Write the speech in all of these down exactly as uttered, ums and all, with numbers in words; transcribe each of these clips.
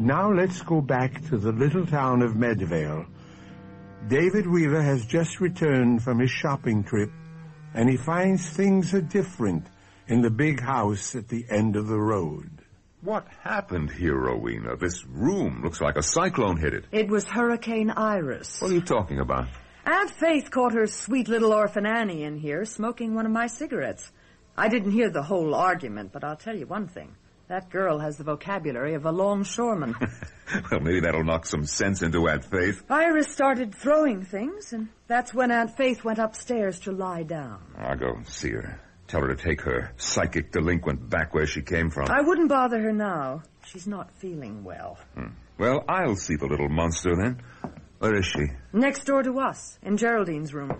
Now let's go back to the little town of Meadvale. David Wheeler has just returned from his shopping trip, and he finds things are different in the big house at the end of the road. What happened here, Rowena? This room looks like a cyclone hit it. It was Hurricane Iris. What are you talking about? Aunt Faith caught her sweet little orphan Annie in here smoking one of my cigarettes. I didn't hear the whole argument, but I'll tell you one thing. That girl has the vocabulary of a longshoreman. Well, maybe that'll knock some sense into Aunt Faith. Iris started throwing things, and that's when Aunt Faith went upstairs to lie down. I'll go see her. Tell her to take her psychic delinquent back where she came from. I wouldn't bother her now. She's not feeling well. Hmm. Well, I'll see the little monster then. Where is she? Next door to us, in Geraldine's room.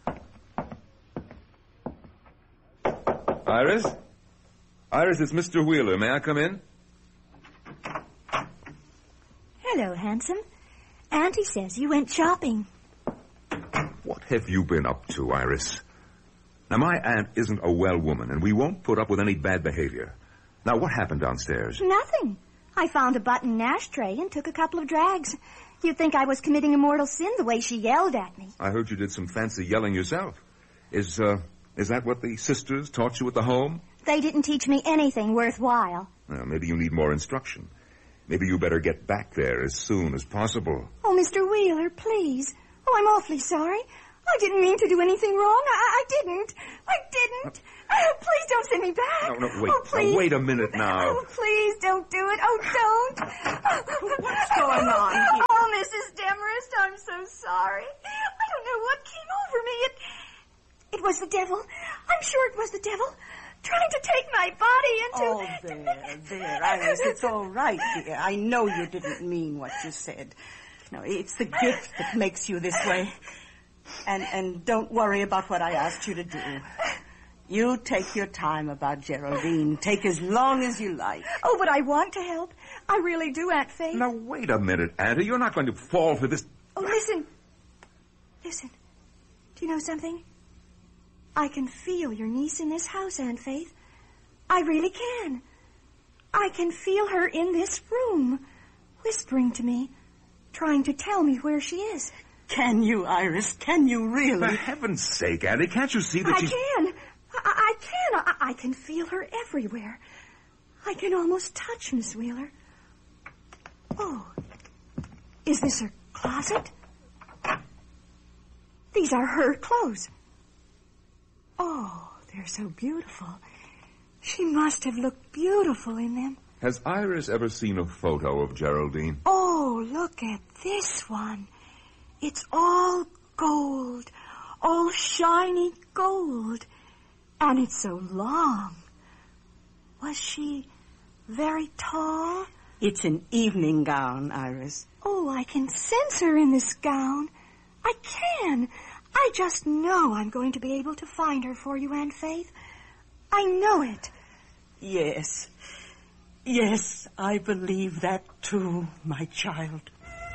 Iris? Iris, it's Mister Wheeler. May I come in? Hello, handsome. Auntie says you went shopping. What have you been up to, Iris? Now, my aunt isn't a well woman, and we won't put up with any bad behavior. Now, what happened downstairs? Nothing. I found a button ashtray and took a couple of drags. You'd think I was committing a mortal sin the way she yelled at me. I heard you did some fancy yelling yourself. Is, uh, is that what the sisters taught you at the home? They didn't teach me anything worthwhile. Well, maybe you need more instruction. Maybe you better get back there as soon as possible. Oh, Mister Wheeler, please. Oh, I'm awfully sorry. I didn't mean to do anything wrong. I, I didn't. I didn't. Oh, please don't send me back. No, no, wait. Oh, please. Now, wait a minute now. Oh, please don't do it. Oh, don't. What's going on here? Oh, Missus Demarest, I'm so sorry. I don't know what came over me. It, it was the devil. I'm sure it was the devil. Trying to take my body into... Oh, there, there, Iris, it's all right, dear. I know you didn't mean what you said. No, it's the gift that makes you this way. And and don't worry about what I asked you to do. You take your time about Geraldine. Take as long as you like. Oh, but I want to help. I really do, Aunt Faith. Now, wait a minute, Auntie. You're not going to fall for this... Oh, listen. Listen. Do you know something? I can feel your niece in this house, Aunt Faith. I really can. I can feel her in this room, whispering to me, trying to tell me where she is. Can you, Iris? Can you really? For heaven's sake, Auntie, can't you see that I she's... can. I, I can. I, I can feel her everywhere. I can almost touch Miss Wheeler. Oh, is this her closet? These are her clothes. Oh, they're so beautiful. She must have looked beautiful in them. Has Iris ever seen a photo of Geraldine? Oh, look at this one. It's all gold, all shiny gold. And it's so long. Was she very tall? It's an evening gown, Iris. Oh, I can sense her in this gown. I can. I just know I'm going to be able to find her for you, Aunt Faith. I know it. Yes. Yes, I believe that too, my child.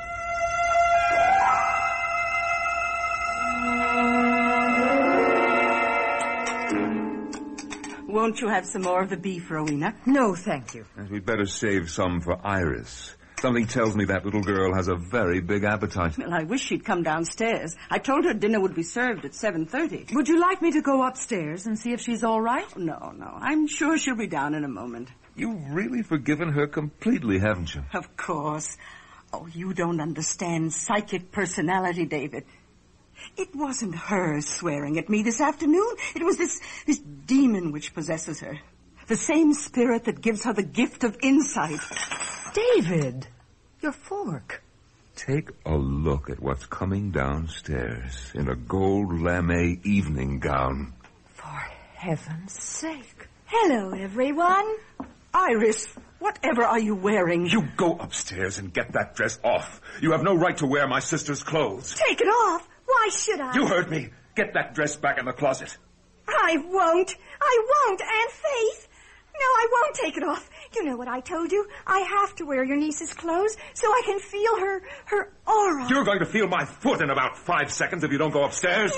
Won't you have some more of the beef, Rowena? No, thank you. We'd better save some for Iris. Something tells me that little girl has a very big appetite. Well, I wish she'd come downstairs. I told her dinner would be served at seven thirty. Would you like me to go upstairs and see if she's all right? No, no. I'm sure she'll be down in a moment. You've really forgiven her completely, haven't you? Of course. Oh, you don't understand psychic personality, David. It wasn't her swearing at me this afternoon. It was this, this demon which possesses her. The same spirit that gives her the gift of insight. David, your fork. Take a look at what's coming downstairs in a gold lame evening gown. For heaven's sake. Hello, everyone. Iris, whatever are you wearing? You go upstairs and get that dress off. You have no right to wear my sister's clothes. Take it off. Why should I? You heard me. Get that dress back in the closet. I won't. I won't, Aunt Faith. No, I won't take it off. You know what I told you? I have to wear your niece's clothes so I can feel her, her aura. You're going to feel my foot in about five seconds if you don't go upstairs. Now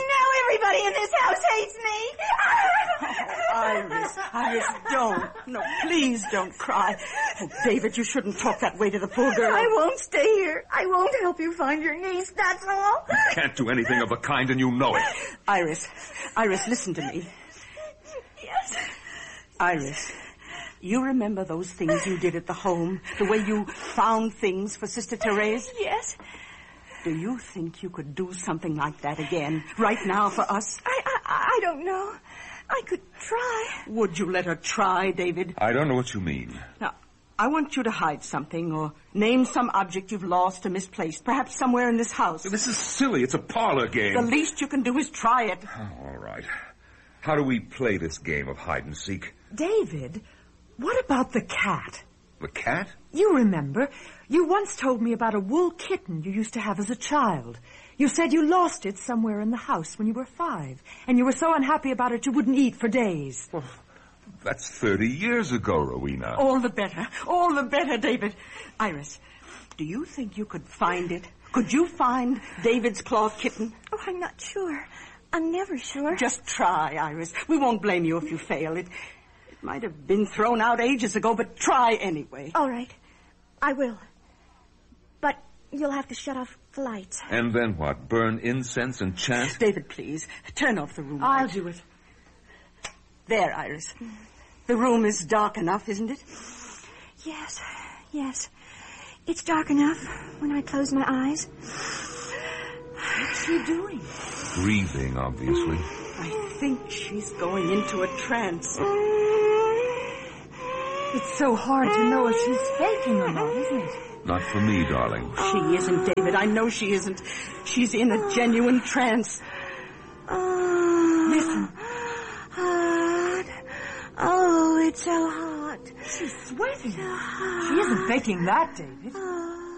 Everybody in this house hates me. Oh, Iris, Iris, don't. No, please don't cry. Oh, David, you shouldn't talk that way to the poor girl. I won't stay here. I won't help you find your niece, that's all. You can't do anything of the kind, and you know it. Iris, Iris, listen to me. Yes. Iris, you remember those things you did at the home? The way you found things for Sister Therese? Yes. Do you think you could do something like that again, right now for us? I, I, I don't know. I could try. Would you let her try, David? I don't know what you mean. Now, I want you to hide something or name some object you've lost or misplaced, perhaps somewhere in this house. This is silly. It's a parlor game. The least you can do is try it. Oh, all right. How do we play this game of hide and seek? David, what about the cat? The cat? You remember, you once told me about a wool kitten you used to have as a child. You said you lost it somewhere in the house when you were five, and you were so unhappy about it you wouldn't eat for days. Well, that's thirty years ago, Rowena. All the better. All the better, David. Iris, do you think you could find it? Could you find David's cloth kitten? Oh, I'm not sure. I'm never sure. Just try, Iris. We won't blame you if you fail. It, it might have been thrown out ages ago, but try anyway. All right. I will. But you'll have to shut off the lights. And then what? Burn incense and chant? David, please, turn off the room I'll light. do it. There, Iris. The room is dark enough, isn't it? Yes, yes. It's dark enough when I close my eyes. What's she doing? Breathing, obviously. I think she's going into a trance. It's so hard to know if she's faking or not, isn't it? Not for me, darling. She isn't, David. I know she isn't. She's in a genuine trance. Listen. Hot. Oh, it's so hot. She's sweating. So hot. She isn't faking that, David. Oh.